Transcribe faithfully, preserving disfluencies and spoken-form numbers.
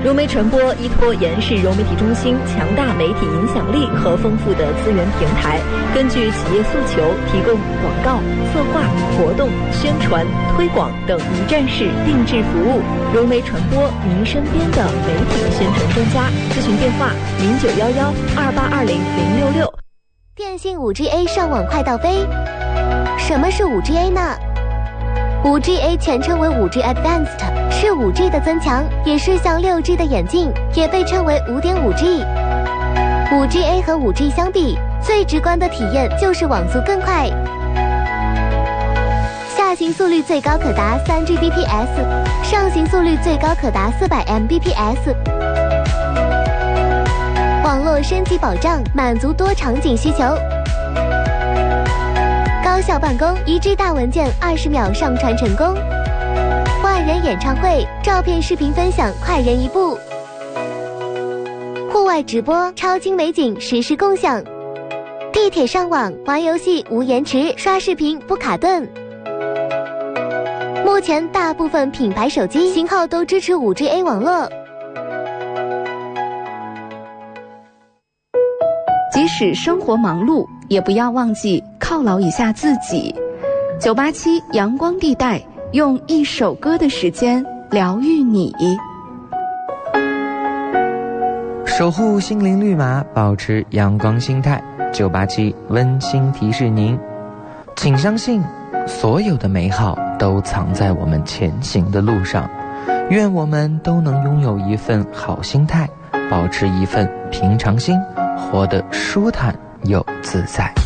融媒传播依托延世融媒体中心强大媒体影响力和丰富的资源平台，根据企业诉求，提供广告、策划、活动、宣传、推广等一站式定制服务。融媒传播，您身边的媒体宣传专家。咨询电话：零九幺幺二八二零零六六。 电信 五 G A 上网快到飞。什么是 五 G A 呢？ 五 G A 全称为 五 G Advanced， 是 五 G 的增强，也是向 六 G 的演进，也被称为 五点五 G。 五 G A 和 五 G 相比，最直观的体验就是网速更快，下行速率最高可达 三 G B P S， 上行速率最高可达 四百 M B P S。 网络升级保障，满足多场景需求，高效办公，一 G 大文件二十秒上传成功，万人演唱会，照片视频分享快人一步，户外直播，超清美景实时共享，地铁上网玩游戏无延迟，刷视频不卡顿。目前大部分品牌手机型号都支持 五 G A 网络。 即使生活忙碌，也不要忘记犒劳一下自己。九八七阳光地带，用一首歌的时间疗愈你。 守护心灵绿码，保持阳光心态。九八七温馨提示您，请相信，所有的美好都藏在我们前行的路上。愿我们都能拥有一份好心态，保持一份平常心，活得舒坦又自在。